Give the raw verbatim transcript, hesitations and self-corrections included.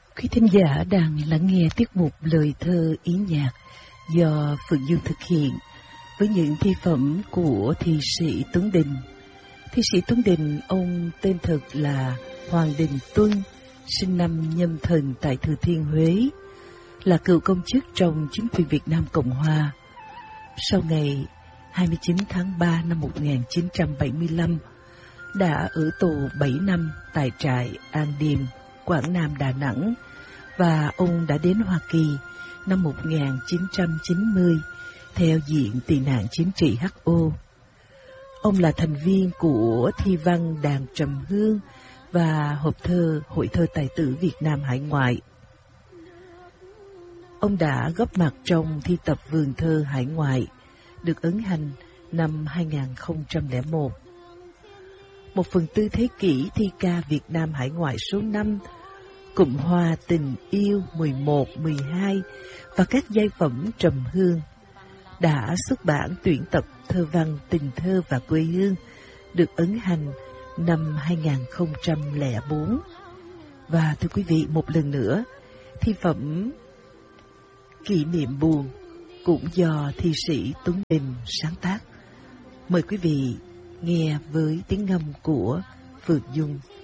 Quý thính giả đang lắng nghe tiết mục lời thơ ý nhạc do Phượng Dương thực hiện với những thi phẩm của thi sĩ Tuấn Đình. Thi sĩ Tuấn Đình, ông tên thực là Hoàng Đình Tuân, sinh năm Nhâm Thìn tại Thừa Thiên Huế, là cựu công chức trong chính quyền Việt Nam Cộng Hòa. Sau ngày hai mươi chín tháng ba năm một nghìn chín trăm bảy mươi lăm, đã ở tù bảy năm tại trại An Điềm, Quảng Nam, Đà Nẵng, và ông đã đến Hoa Kỳ năm một nghìn chín trăm chín mươi theo diện tị nạn chính trị hát o. Ông là thành viên của thi văn Đàn Trầm Hương và hộp thơ Hội thơ tài tử Việt Nam hải ngoại. Ông đã góp mặt trong thi tập Vườn thơ hải ngoại, được ấn hành năm hai nghìn không trăm lẻ một. Một phần tư thế kỷ thi ca Việt Nam hải ngoại số năm, Cụm Hoa Tình Yêu mười một, mười hai và các giai phẩm Trầm Hương đã xuất bản tuyển tập thơ văn Tình thơ và quê hương, được ấn hành năm hai nghìn không trăm lẻ bốn. Và thưa quý vị, một lần nữa, thi phẩm Kỷ niệm buồn cũng do thi sĩ Tuấn Đình sáng tác. Mời quý vị nghe với tiếng ngâm của Phượng Dung.